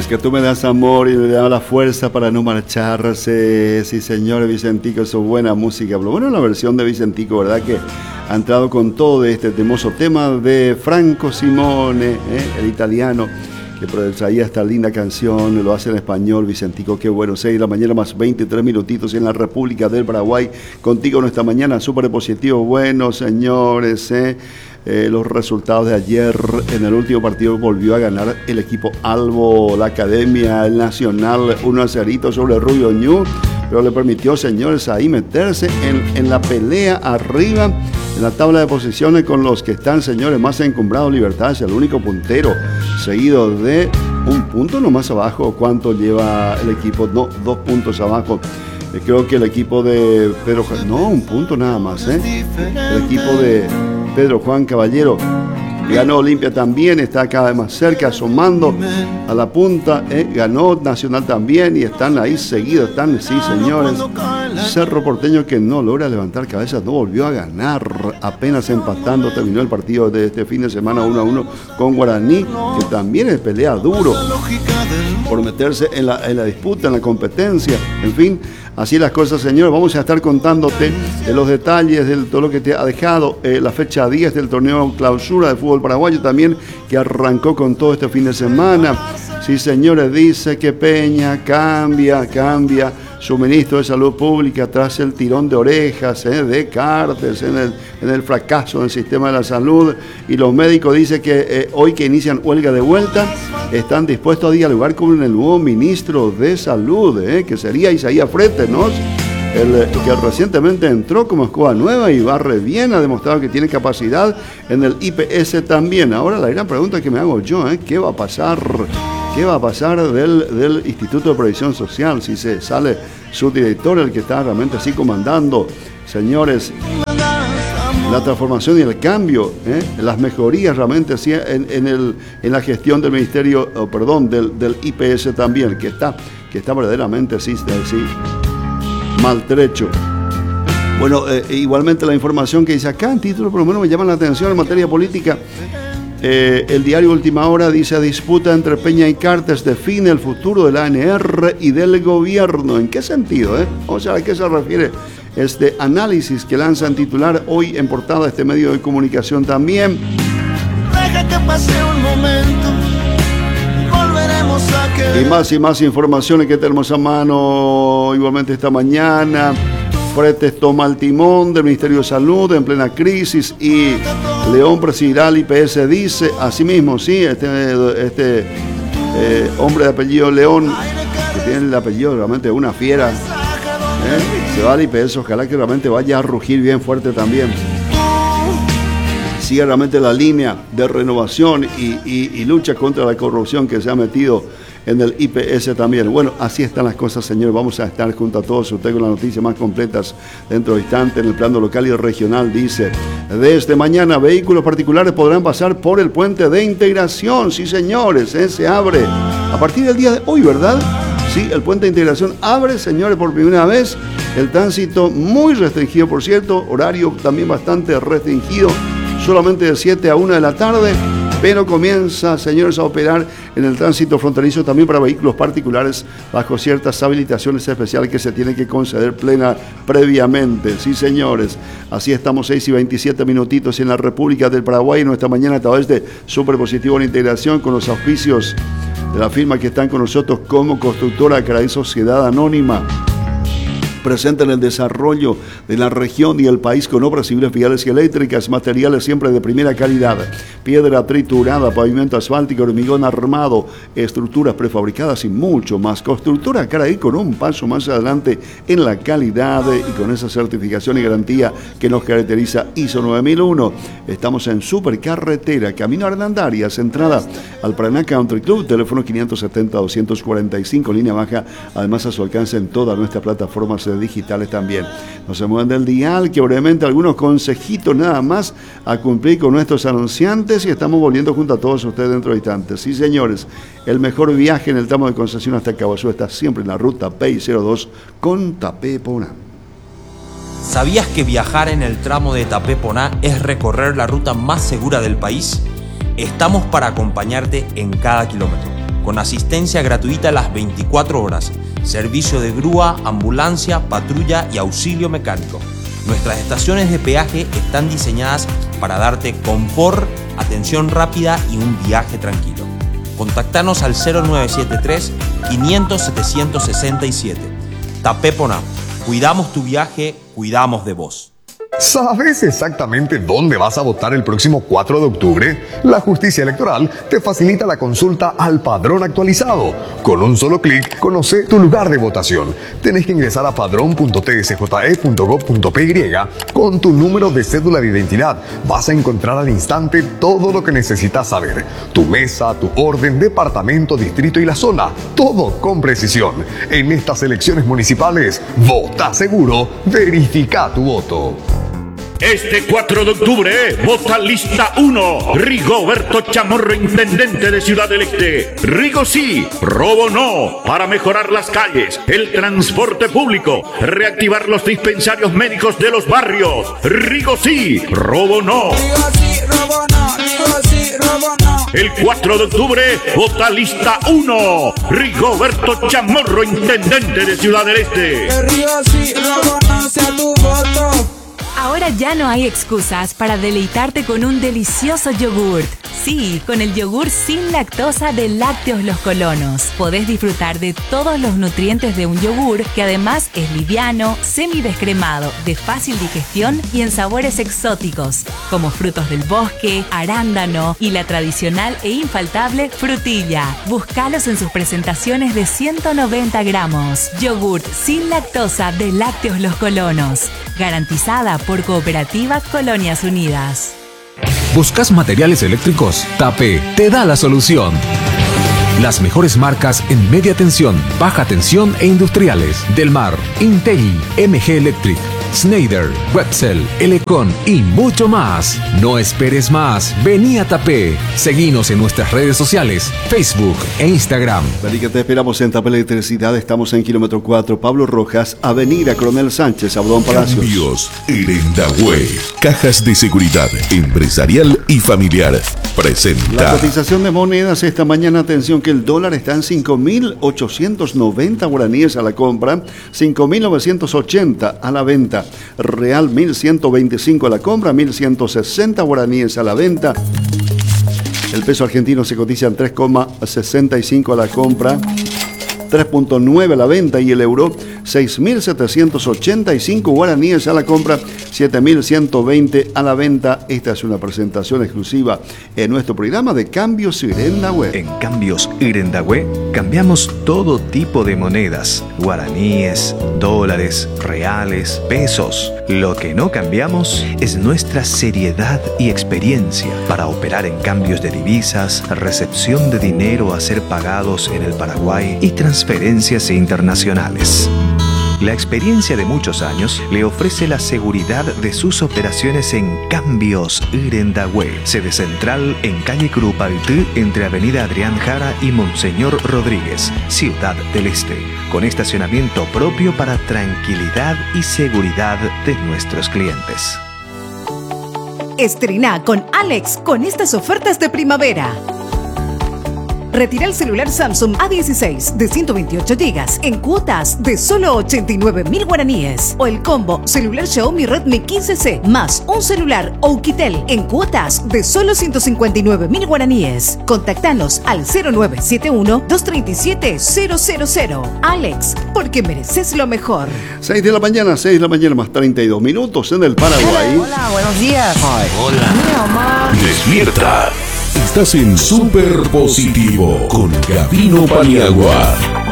Es que tú me das amor y me das la fuerza para no marcharse. Sí, señor Vicentico, eso es buena música. Pero bueno, la versión de Vicentico, ¿verdad? Que ha entrado con todo de este hermoso tema de Franco Simone, el italiano, que traía esta linda canción, lo hace en español. Vicentico, qué bueno. 6 de la mañana más 23 minutitos en la República del Paraguay. Contigo en esta mañana, súper positivo. Bueno, señores, los resultados de ayer en el último partido volvió a ganar el equipo Albo, la Academia, el Nacional, 1-0 sobre el Rubio Ñu, pero le permitió, señores, ahí meterse en la pelea arriba en la tabla de posiciones con los que están, señores, más encumbrados. Libertad es el único puntero, seguido de un punto nomás abajo. ¿Cuánto lleva el equipo? No, 2 puntos abajo. Creo que el equipo de Pedro, no, un punto nada más, el equipo de Pedro Juan Caballero ganó. Olimpia también está cada vez más cerca, asomando a la punta, ganó Nacional también y están ahí seguidos, están, sí, señores. Cerro Porteño, que no logra levantar cabeza, no volvió a ganar, apenas empatando, terminó el partido de este fin de semana 1-1 con Guaraní, que también pelea duro por meterse en la disputa, en la competencia, en fin. Así las cosas, señores. Vamos a estar contándote los detalles de todo lo que te ha dejado la fecha 10 del torneo clausura de fútbol paraguayo también, que arrancó con todo este fin de semana. Sí, señores, dice que Peña cambia su ministro de Salud Pública tras el tirón de orejas de Cartes en el fracaso del sistema de la salud. Y los médicos dicen que hoy que inician huelga de vuelta, están dispuestos a dialogar con el nuevo ministro de Salud, que sería Isaías Frétenos, el que recientemente entró como escoba nueva y va re bien, ha demostrado que tiene capacidad en el IPS también. Ahora la gran pregunta que me hago yo, ¿qué va a pasar? ¿Qué va a pasar del Instituto de Previsión Social? Si se sale su director, el que está realmente así comandando, señores, la transformación y el cambio, las mejorías realmente así en la gestión del ministerio, del IPS también, que está verdaderamente así maltrecho. Bueno, igualmente la información que dice acá en título, por lo menos me llama la atención en materia política. El diario Última Hora dice: disputa entre Peña y Cartes define el futuro de la ANR y del gobierno. ¿En qué sentido? O sea, ¿a qué se refiere este análisis que lanzan titular hoy en portada este medio de comunicación también? Deja que pase un momento, volveremos a querer. Y más informaciones que tenemos a mano igualmente esta mañana. Fretes toma el timón del Ministerio de Salud en plena crisis y León presidirá el IPS, dice. Asimismo, sí, este hombre de apellido León, que tiene el apellido realmente de una fiera, se va al IPS, ojalá que realmente vaya a rugir bien fuerte también. Sigue realmente la línea de renovación y lucha contra la corrupción que se ha metido en el IPS también. Bueno, así están las cosas, señores. Vamos a estar junto a todos ustedes con las noticias más completas dentro de instantes en el plano local y regional. Dice: desde mañana vehículos particulares podrán pasar por el puente de integración. Sí, señores, se abre a partir del día de hoy, ¿verdad? Sí, el puente de integración abre, señores, por primera vez. El tránsito muy restringido, por cierto, horario también bastante restringido, solamente de 7 a 1 de la tarde. Pero comienza, señores, a operar en el tránsito fronterizo también para vehículos particulares bajo ciertas habilitaciones especiales que se tienen que conceder previamente. Sí, señores, así estamos 6 y 27 minutitos en la República del Paraguay en nuestra mañana a través de Super Positivo en Integración, con los auspicios de la firma que están con nosotros como constructora Caraí Sociedad Anónima, presente en el desarrollo de la región y el país con obras civiles, viales y eléctricas, materiales siempre de primera calidad, piedra triturada, pavimento asfáltico, hormigón armado, estructuras prefabricadas y mucho más. Constructora Caraí, con un paso más adelante en la calidad y con esa certificación y garantía que nos caracteriza ISO 9001. Estamos en Supercarretera, Camino Hernandarias, entrada al Paraná Country Club, teléfono 570-245, línea baja, además a su alcance en todas nuestras plataformas digitales también. No se muevan del dial, que brevemente algunos consejitos nada más a cumplir con nuestros anunciantes y estamos volviendo junto a todos ustedes dentro de instantes. Sí, señores, el mejor viaje en el tramo de Concepción hasta Caguazú está siempre en la ruta PI02 con Tapé-Poná. ¿Sabías que viajar en el tramo de Tapé-Poná es recorrer la ruta más segura del país? Estamos para acompañarte en cada kilómetro. con asistencia gratuita las 24 horas, servicio de grúa, ambulancia, patrulla y auxilio mecánico. Nuestras estaciones de peaje están diseñadas para darte confort, atención rápida y un viaje tranquilo. Contactanos al 0973 500 767. Tapé Poná. Cuidamos tu viaje, cuidamos de vos. ¿Sabes exactamente dónde vas a votar el próximo 4 de octubre? La Justicia Electoral te facilita la consulta al padrón actualizado. Con un solo clic, conoce tu lugar de votación. Tenés que ingresar a padrón.tsje.gov.py con tu número de cédula de identidad. Vas a encontrar al instante todo lo que necesitas saber. Tu mesa, tu orden, departamento, distrito y la zona. Todo con precisión. En estas elecciones municipales, vota seguro, verifica tu voto. Este 4 de octubre, vota lista 1. Rigoberto Chamorro, intendente de Ciudad del Este. Rigo sí, robo no. Para mejorar las calles, el transporte público, reactivar los dispensarios médicos de los barrios. Rigo sí, robo no. Rigo sí, robo no. Rigo sí, robo no. El 4 de octubre, vota lista 1. Rigoberto Chamorro, intendente de Ciudad del Este. Rigo sí, robo no, sea tu voto. Ahora ya no hay excusas para deleitarte con un delicioso yogurt. Sí, con el yogur sin lactosa de Lácteos Los Colonos. Podés disfrutar de todos los nutrientes de un yogur que además es liviano, semidescremado, de fácil digestión y en sabores exóticos, como frutos del bosque, arándano y la tradicional e infaltable frutilla. Búscalos en sus presentaciones de 190 gramos. Yogurt sin lactosa de Lácteos Los Colonos. Garantizada por Cooperativa Colonias Unidas. ¿Buscas materiales eléctricos? Tapé te da la solución. Las mejores marcas en media tensión, baja tensión e industriales. Delmar, Intel, MG Electric, Schneider, Webcel, Elecon y mucho más. No esperes más. Vení a Tapé. Seguinos en nuestras redes sociales, Facebook e Instagram. Vení que te esperamos en Tapé Electricidad. Estamos en kilómetro 4, Pablo Rojas, Avenida Coronel Sánchez, Abdón Palacios. Cambios Irendahue. Cajas de seguridad empresarial y familiar. Presenta. La cotización de monedas esta mañana, atención que el dólar está en 5.890 guaraníes a la compra, 5.980 a la venta. Real 1.125 a la compra, 1.160 guaraníes a la venta. El peso argentino se cotiza en 3,65 a la compra, 3.9 a la venta, y el euro 6.785 guaraníes a la compra, 7.120 a la venta. Esta es una presentación exclusiva en nuestro programa de Cambios Irendahue. En Cambios Irendahue cambiamos todo tipo de monedas: guaraníes, dólares, reales, pesos. Lo que no cambiamos es nuestra seriedad y experiencia para operar en cambios de divisas, recepción de dinero a ser pagados en el Paraguay y transferencias internacionales. La experiencia de muchos años le ofrece la seguridad de sus operaciones en Cambios Irendahue, sede central en calle Curupaytí, entre avenida Adrián Jara y Monseñor Rodríguez, Ciudad del Este, con estacionamiento propio para tranquilidad y seguridad de nuestros clientes. Estrena con Alex con estas ofertas de primavera. Retira el celular Samsung A16 de 128 GB en cuotas de solo 89.000 guaraníes. O el combo celular Xiaomi Redmi 15C más un celular Oukitel en cuotas de solo 159.000 guaraníes. Contactanos al 0971-237-000. Alex, porque mereces lo mejor. 6 de la mañana más 32 minutos en el Paraguay. Hola, buenos días. Ay, hola. Mi amor. Despierta. Estás en Super Positivo con Gabino Paniagua.